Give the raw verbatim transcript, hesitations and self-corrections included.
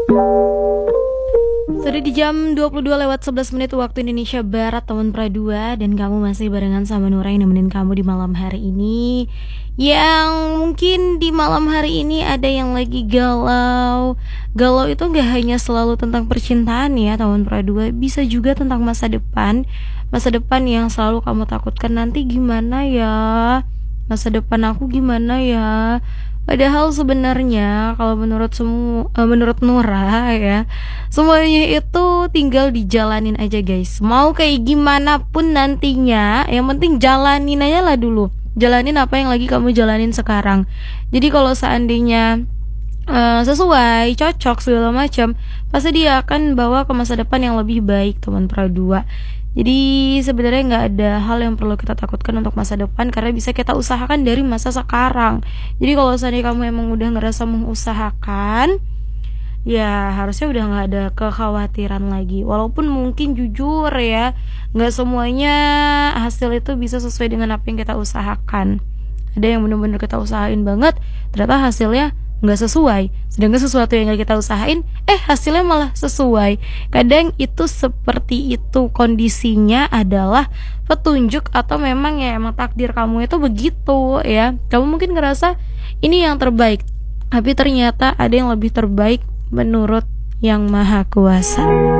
Sudah di jam dua puluh dua lewat sebelas menit waktu Indonesia Barat, teman Pradua, dan kamu masih barengan sama Nura yang nemenin kamu di malam hari ini. Yang mungkin di malam hari ini ada yang lagi galau. Galau itu gak hanya selalu tentang percintaan ya teman Pradua, bisa juga tentang masa depan. Masa depan yang selalu kamu takutkan, nanti gimana ya, masa depan aku gimana ya. Padahal sebenarnya kalau menurut semua, uh, menurut Nura ya, semuanya itu tinggal dijalanin aja guys. Mau kayak gimana pun nantinya, yang penting jalanin aja lah dulu. Jalanin apa yang lagi kamu jalanin sekarang. Jadi kalau seandainya uh, sesuai, cocok segala macam, pasti dia akan bawa ke masa depan yang lebih baik teman Pradua. Jadi sebenarnya nggak ada hal yang perlu kita takutkan untuk masa depan, karena bisa kita usahakan dari masa sekarang. Jadi kalau seandainya kamu emang udah ngerasa mengusahakan, ya harusnya udah nggak ada kekhawatiran lagi. Walaupun mungkin jujur ya, nggak semuanya hasil itu bisa sesuai dengan apa yang kita usahakan. Ada yang benar-benar kita usahain banget, ternyata hasilnya nggak sesuai. Sedangkan sesuatu yang gak kita usahain, eh hasilnya malah sesuai. Kadang itu seperti itu kondisinya adalah petunjuk, atau memang ya emang takdir kamu itu begitu ya. Kamu mungkin ngerasa ini yang terbaik, tapi ternyata ada yang lebih terbaik menurut Yang Maha Kuasa.